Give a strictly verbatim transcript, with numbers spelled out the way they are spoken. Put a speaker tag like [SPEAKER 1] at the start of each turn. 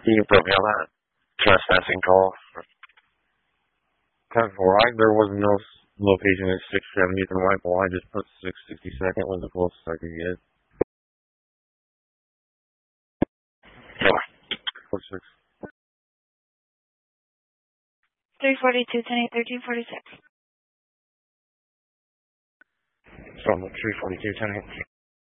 [SPEAKER 1] You put me on that trespassing call. ten four, I, there was no location at six seventieth and Rifle. I just put six sixty-second was the closest I could get. forty-six.
[SPEAKER 2] three forty-two, ten eight, thirteen forty-six.
[SPEAKER 1] So I'm at three forty-two, ten eight.